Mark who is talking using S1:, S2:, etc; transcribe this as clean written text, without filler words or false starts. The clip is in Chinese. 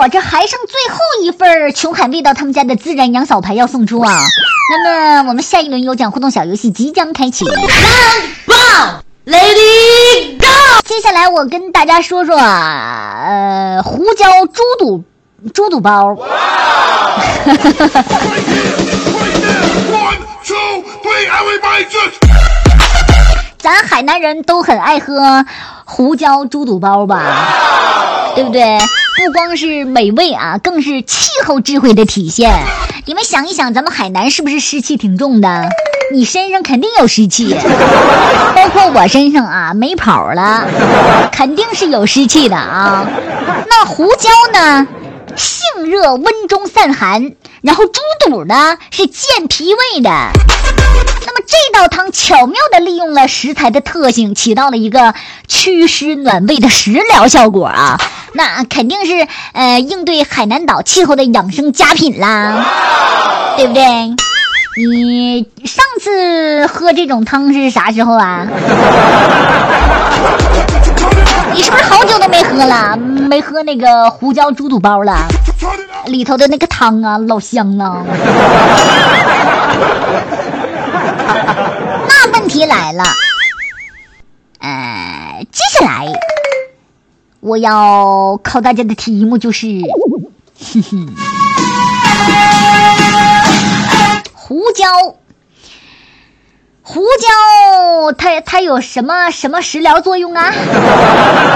S1: 我这还剩最后一份穷海味道他们家的孜然羊扫牌要送出啊。那么我们下一轮有奖互动小游戏即将开启。Lady Go！ 接下来我跟大家说说胡椒猪肚包。咱海南人都很爱喝胡椒猪肚包吧，对不对？不光是美味啊，更是气候智慧的体现。你们想一想，咱们海南是不是湿气挺重的？你身上肯定有湿气，包括我身上啊，没跑了，肯定是有湿气的啊。那胡椒呢，性热温中散寒，然后猪肚呢是健脾胃的。那么这道汤巧妙地利用了食材的特性，起到了一个祛湿暖胃的食疗效果啊。那肯定是应对海南岛气候的养生佳品啦，对不对？你上次喝这种汤是啥时候啊？你是不是好久都没喝了？没喝那个胡椒猪肚包了？里头的那个汤啊，老香了。那问题来了，接下来我要考大家的题目就是，胡椒它有什么食疗作用啊？